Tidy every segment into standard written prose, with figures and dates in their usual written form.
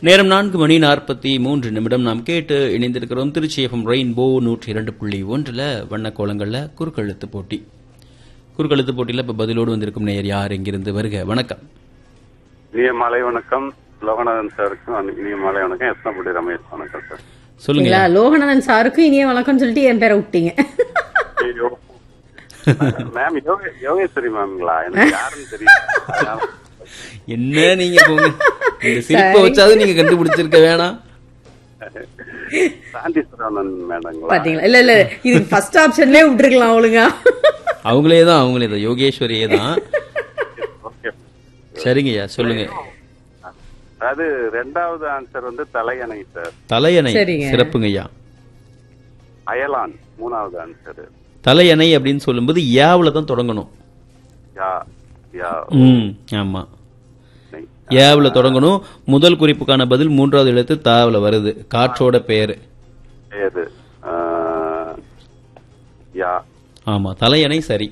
நேரம் 4:43 நாம் கேட்டு இணைந்திருக்கிறோம். திருச்சி எஃப்எம் ரெயின்போ 102.1 வண்ணக்கோலங்கள்ல குறுக்கெழுத்து போட்டி. குறுக்கெழுத்து போட்டியில இப்ப பதிலோடு வந்திருக்கும் நேயர் யார், எங்கிருந்து வருக? வணக்கம். இனிய மாலை வணக்கம். லோகநாதன் சாருக்கும் இனிய மாலை வணக்கம். எத்தனைப்படி ரமேஷ் வணக்கம் சார். சொல்லுங்க. லோகநாதன் சாருக்கும் இனிய வணக்கம் சொல்லிட்டு என் பேரை விட்டீங்க. மேம் யோகேஸ்வரி மேம்ங்களா? எனக்கு யாருன்னு தெரியும். என்ன நீங்க போங்க, இந்த சிரிப்பை வச்சாவது நீங்க கண்டுபிடிச்சிருக்க வேணாம். சாந்தி சரவணன் மேடங்களா? பாத்தீங்களா? இல்ல இல்ல, இது ஃபர்ஸ்ட் ஆப்ஷன்லயே விட்டுருக்கலாம் ஒழுங்கா. அவங்களேதான் யோகேஸ்வரியே தான். சரிங்கய்யா, சொல்லுங்க. அது ரெண்டாவது ஆன்சர் வந்து தலையணை சார். தலையணை சிறப்புங்கய்யா. அயலான் மூணாவது ஆன்சர். தலையணை அப்படின்னு சொல்லும்போது யாவுல தான் தொடங்கணும். ஆமா, யாவுல தொடங்கணும். முதல் குறிப்புக்கான பதில் மூன்றாவது எழுத்து தாவுல வருது. காற்றோட பெயரு. ஆமா, தலையணை சரி.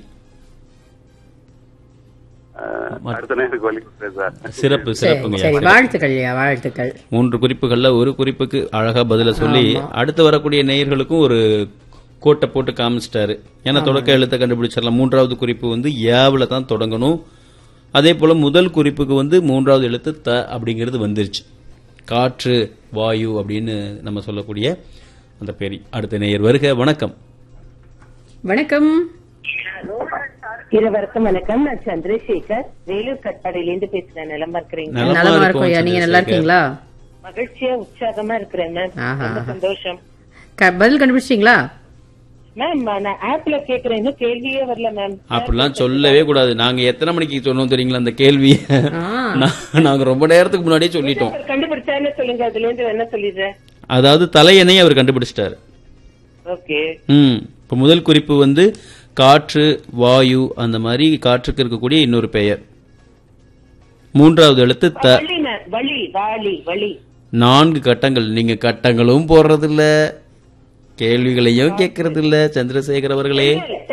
சிறப்பு சிறப்புங்க. வாழ்த்துக்கள். 3 குறிப்புகள்ல ஒரு குறிப்புக்கு அழகா பதில சொல்லி அடுத்து வரக்கூடிய நேயர்களுக்கும் ஒரு கோட்டை போட்டு காமிச்சிட்டாரு. ஏன்னா தொடக்க எழுத்தை கண்டுபிடிச்சிடலாம். மூன்றாவது குறிப்பு வந்து யாவுல தான் தொடங்கணும். அதே போல முதல் குறிப்புக்கு வந்து மூன்றாவது எழுத்து த அப்படிங்கிறது வந்துருச்சு. காற்று, வாயு அப்படின்னு நம்ம சொல்லக்கூடிய அந்த பேரி. அடுத்த நேயர் வருக. வணக்கம். வணக்கம். இருவருக்கும் வணக்கம். நான் சந்திரசேகர், வேலூர் கட்பாடியிலிருந்து பேசுறேன். நலமா இருக்கிறீங்க? நலமா இருக்கோம். நீங்க நல்லா இருக்கீங்களா? மகிழ்ச்சியா உற்சாகமா இருக்கிறேன் மேம். ரொம்ப சந்தோஷம். பதில் கண்டுபிடிச்சிட்டீங்களா மேம்? நான் ஆப்ல கேக்குறேன், இன்னும் கேள்வியே வரல மேம். அப்படிலாம் சொல்லவே கூடாது. நாங்க எத்தனை மணிக்கு சொன்னோம் தெரியுங்களா அந்த கேள்வி? நாங்க ரொம்ப நேரத்துக்கு முன்னாடியே சொல்லிட்டோம். கண்டுபிடிச்சான்னு சொல்லுங்க, அதுல இருந்து என்ன சொல்லிடுறேன். அதாவது தலையணை அவர் கண்டுபிடிச்சிட்டாரு. ஓகே. இப்ப முதல் குறிப்பு வந்து காற்று, வாயு, அந்த மாதிரி காற்றுக்கு இருக்கக்கூடிய இன்னொரு பெயர். மூன்றாவது எழுத்து த. 4 கட்டங்கள். நீங்க கட்டங்களும் போடுறது இல்ல, கேள்விகளையும் கேட்கறது இல்ல சந்திரசேகர் அவர்களே.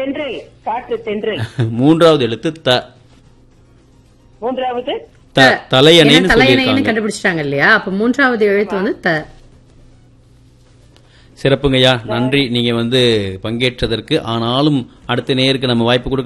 மூன்றாவது எழுத்து த. மூன்றாவது தலையணைன்னு கண்டுபிடிச்சிட்டாங்க இல்லையா? அப்ப மூன்றாவது எழுத்து வந்து த. சிறப்புங்கய்யா, நன்றி நீங்க வந்து பங்கேற்றதற்கு. ஆனாலும் அடுத்த நேருக்கு நம்ம வாய்ப்பு கொடுக்க